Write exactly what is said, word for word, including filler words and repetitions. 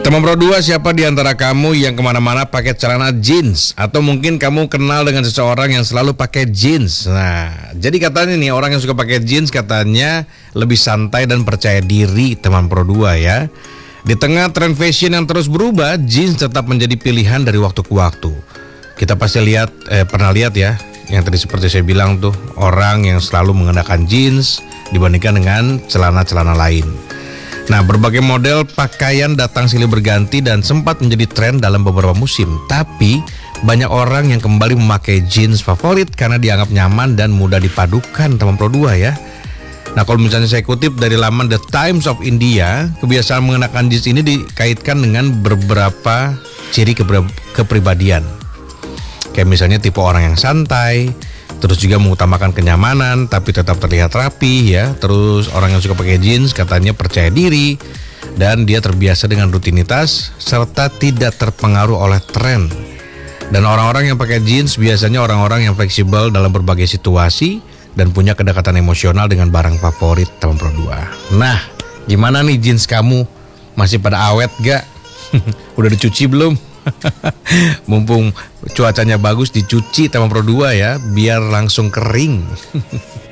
Teman Pro dua, siapa di antara kamu yang kemana-mana pakai celana jeans? Atau mungkin kamu kenal dengan seseorang yang selalu pakai jeans? Nah, jadi katanya nih, orang yang suka pakai jeans katanya lebih santai dan percaya diri, teman Pro dua ya. Di tengah tren fashion yang terus berubah, jeans tetap menjadi pilihan dari waktu ke waktu. Kita pasti lihat, eh, pernah lihat ya, yang tadi seperti saya bilang tuh, orang yang selalu mengenakan jeans dibandingkan dengan celana-celana lain. Nah, berbagai model pakaian datang silih berganti dan sempat menjadi tren dalam beberapa musim. Tapi banyak orang yang kembali memakai jeans favorit karena dianggap nyaman dan mudah dipadukan, teman Pro dua ya. Nah, kalau misalnya saya kutip dari laman The Times of India, kebiasaan mengenakan jeans ini dikaitkan dengan beberapa ciri keber- kepribadian. Kayak misalnya tipe orang yang santai, terus juga mengutamakan kenyamanan tapi tetap terlihat rapi ya. Terus orang yang suka pakai jeans katanya percaya diri dan dia terbiasa dengan rutinitas serta tidak terpengaruh oleh tren. Dan orang-orang yang pakai jeans biasanya orang-orang yang fleksibel dalam berbagai situasi dan punya kedekatan emosional dengan barang favorit, teman Pro dua. Nah, gimana nih jeans kamu? Masih pada awet gak? Udah dicuci belum? Mumpung cuacanya bagus, dicuci teman Pro dua ya, biar langsung kering.